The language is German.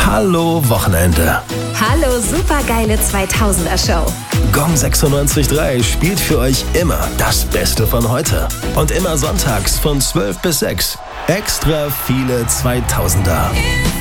Hallo Wochenende. Hallo supergeile 2000er Show. Gong 96.3 spielt für euch immer das Beste von heute. Und immer sonntags von 12 bis 6. Extra viele 2000er.